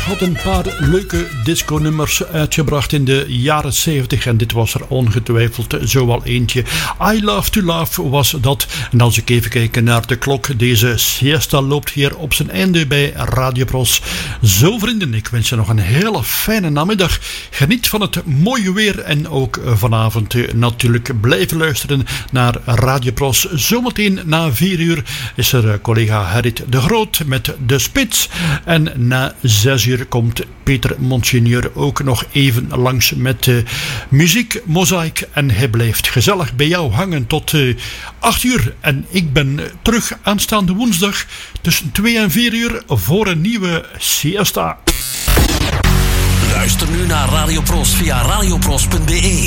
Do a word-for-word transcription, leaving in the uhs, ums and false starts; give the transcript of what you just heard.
had een paar leuke disco-nummers uitgebracht in de jaren zeventig en dit was er ongetwijfeld zo wel eentje. I Love to Love was dat. En als ik even kijk naar de klok, deze siesta loopt hier op zijn einde bij Radio Pros. Zo vrienden, ik wens je nog een hele fijne namiddag. Geniet van het mooie weer en ook vanavond natuurlijk blijven luisteren naar Radio Pros. Zometeen na vier uur is er collega Gerrit de Groot met De Spits. En na zes uur komt Peter Monseigneur ook nog even langs met uh, muziek, mozaïek. En hij blijft gezellig bij jou hangen tot uh, acht uur. En ik ben terug aanstaande woensdag tussen twee en vier uur voor een nieuwe siesta. Luister nu naar Radio Pros via radiopros punt be.